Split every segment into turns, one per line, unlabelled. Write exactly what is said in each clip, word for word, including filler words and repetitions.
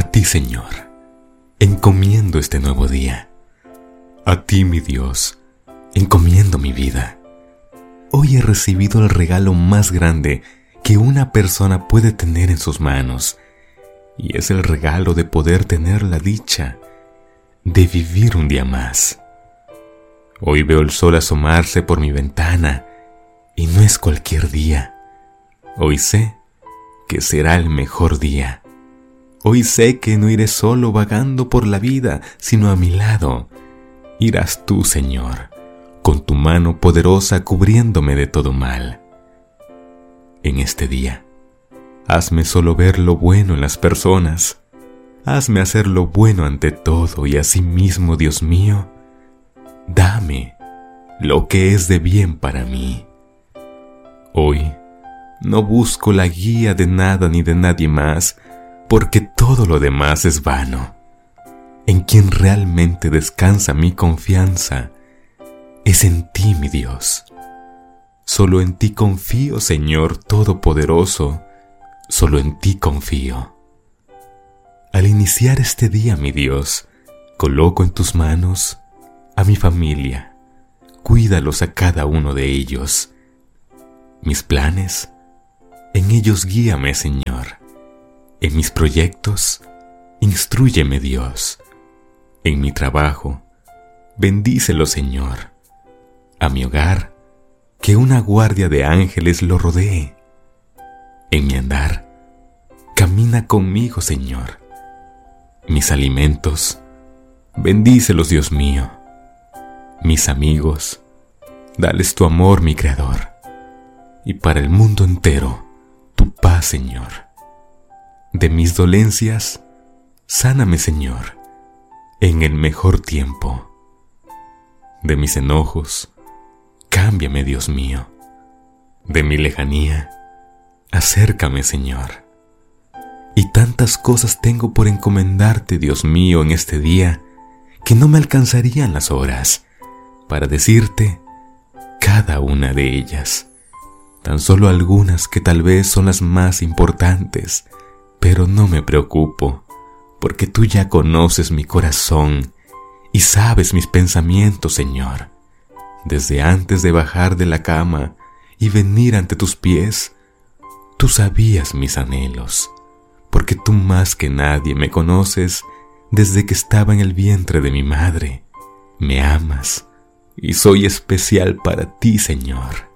A ti, Señor, encomiendo este nuevo día. A ti, mi Dios, encomiendo mi vida. Hoy he recibido el regalo más grande que una persona puede tener en sus manos, y es el regalo de poder tener la dicha de vivir un día más. Hoy veo el sol asomarse por mi ventana, y no es cualquier día. Hoy sé que será el mejor día. Hoy sé que no iré solo vagando por la vida, sino a mi lado irás tú, Señor, con tu mano poderosa cubriéndome de todo mal. En este día, hazme solo ver lo bueno en las personas. Hazme hacer lo bueno ante todo y asimismo, Dios mío, dame lo que es de bien para mí. Hoy no busco la guía de nada ni de nadie más, porque todo lo demás es vano. En quien realmente descansa mi confianza es en ti, mi Dios. Solo en ti confío, Señor Todopoderoso, solo en ti confío. Al iniciar este día, mi Dios, coloco en tus manos a mi familia. Cuídalos a cada uno de ellos. Mis planes, en ellos guíame, Señor. En mis proyectos, instrúyeme, Dios. En mi trabajo, bendícelo, Señor. A mi hogar, que una guardia de ángeles lo rodee. En mi andar, camina conmigo, Señor. Mis alimentos, bendícelos, Dios mío. Mis amigos, dales tu amor, mi Creador. Y para el mundo entero, tu paz, Señor. De mis dolencias, sáname, Señor, en el mejor tiempo. De mis enojos, cámbiame, Dios mío. De mi lejanía, acércame, Señor. Y tantas cosas tengo por encomendarte, Dios mío, en este día, que no me alcanzarían las horas para decirte cada una de ellas. Tan solo algunas que tal vez son las más importantes, pero no me preocupo, porque tú ya conoces mi corazón y sabes mis pensamientos, Señor. Desde antes de bajar de la cama y venir ante tus pies, tú sabías mis anhelos, porque tú más que nadie me conoces desde que estaba en el vientre de mi madre. Me amas y soy especial para ti, Señor.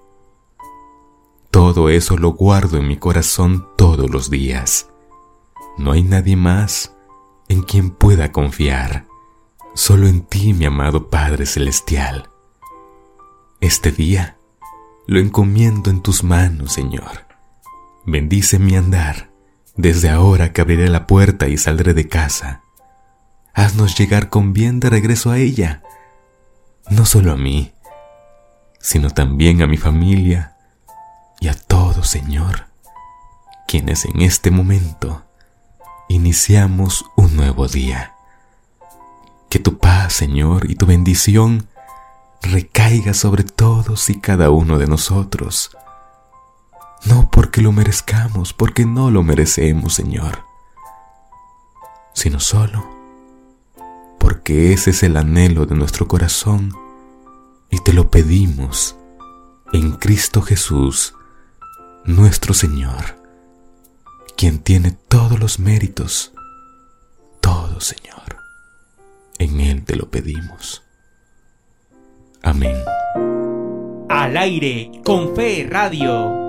Todo eso lo guardo en mi corazón todos los días. No hay nadie más en quien pueda confiar, solo en ti, mi amado Padre Celestial. Este día lo encomiendo en tus manos, Señor. Bendice mi andar, desde ahora que abriré la puerta y saldré de casa. Haznos llegar con bien de regreso a ella, no solo a mí, sino también a mi familia y a todos, Señor, quienes en este momento iniciamos un nuevo día. Que tu paz, Señor, y tu bendición recaiga sobre todos y cada uno de nosotros. No porque lo merezcamos, porque no lo merecemos, Señor, sino solo porque ese es el anhelo de nuestro corazón y te lo pedimos en Cristo Jesús, nuestro Señor, quien tiene todos los méritos, todo, Señor. En Él te lo pedimos. Amén.
Al aire con Fe Radio.